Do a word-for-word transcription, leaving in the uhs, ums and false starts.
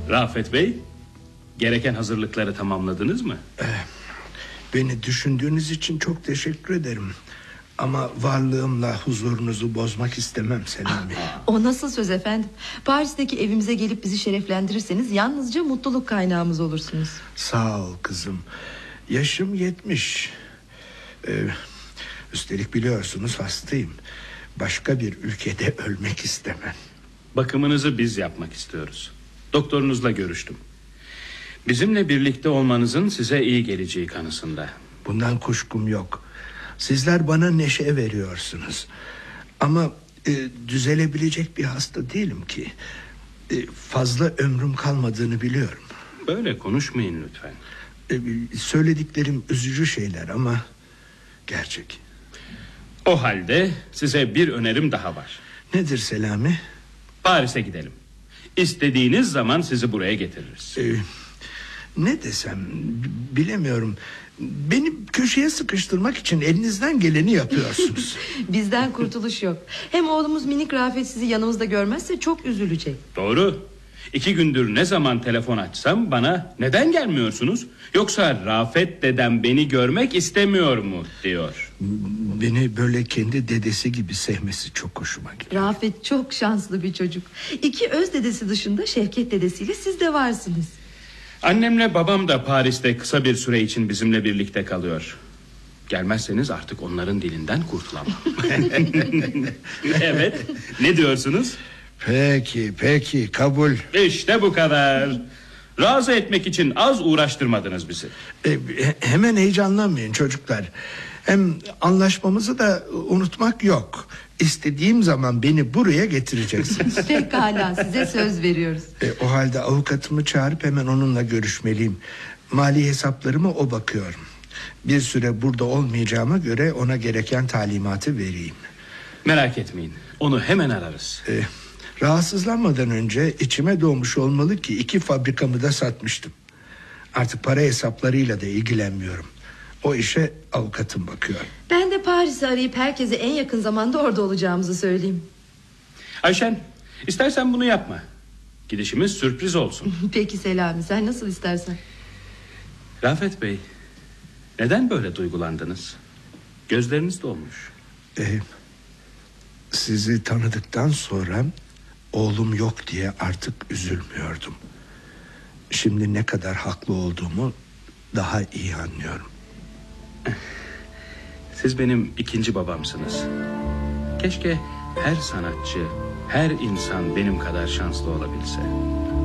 Rafet Bey, gereken hazırlıkları tamamladınız mı? Beni düşündüğünüz için çok teşekkür ederim. Ama varlığımla huzurunuzu bozmak istemem Selami. O nasıl söz efendim? Paris'teki evimize gelip bizi şereflendirirseniz yalnızca mutluluk kaynağımız olursunuz. Sağ ol kızım. Yaşım yetmiş. Ee, üstelik biliyorsunuz hastayım. Başka bir ülkede ölmek istemem. Bakımınızı biz yapmak istiyoruz. Doktorunuzla görüştüm. Bizimle birlikte olmanızın size iyi geleceği kanısında. Bundan kuşkum yok. Sizler bana neşe veriyorsunuz. Ama e, düzelebilecek bir hasta değilim ki. E, fazla ömrüm kalmadığını biliyorum. Böyle konuşmayın lütfen. E, söylediklerim üzücü şeyler ama gerçek. O halde size bir önerim daha var. Nedir Selami? Paris'e gidelim. İstediğiniz zaman sizi buraya getiririz. E, ne desem bilemiyorum. Beni köşeye sıkıştırmak için elinizden geleni yapıyorsunuz. Bizden kurtuluş yok. Hem oğlumuz minik Rafet sizi yanımızda görmezse çok üzülecek. Doğru. İki gündür ne zaman telefon açsam bana neden gelmiyorsunuz? Yoksa Rafet dedem beni görmek istemiyor mu diyor. Beni böyle kendi dedesi gibi sevmesi çok hoşuma gidiyor. Rafet çok şanslı bir çocuk. İki öz dedesi dışında Şevket dedesiyle siz de varsınız. Annemle babam da Paris'te kısa bir süre için bizimle birlikte kalıyor. Gelmezseniz artık onların dilinden kurtulamam. Evet, ne diyorsunuz? Peki peki kabul. İşte bu kadar. Razı etmek için az uğraştırmadınız bizi. E, hemen heyecanlanmayın çocuklar. Hem anlaşmamızı da unutmak yok. İstediğim zaman beni buraya getireceksiniz. Pekala, size söz veriyoruz. E, o halde avukatımı çağırıp hemen onunla görüşmeliyim. Mali hesaplarıma o bakıyor. Bir süre burada olmayacağıma göre ona gereken talimatı vereyim. Merak etmeyin, onu hemen ararız. E, rahatsızlanmadan önce içime doğmuş olmalı ki iki fabrikamı da satmıştım. Artık para hesaplarıyla da ilgilenmiyorum. O işe avukatım bakıyor. Ben de Paris'i arayıp herkese en yakın zamanda orada olacağımızı söyleyeyim. Ayşen, istersen bunu yapma. Gidişimiz sürpriz olsun. Peki Selami, sen nasıl istersen. Rafet Bey, neden böyle duygulandınız? Gözleriniz dolmuş. Ee, sizi tanıdıktan sonra oğlum yok diye artık üzülmüyordum. Şimdi ne kadar haklı olduğumu daha iyi anlıyorum. Siz benim ikinci babamsınız. Keşke her sanatçı, her insan benim kadar şanslı olabilse.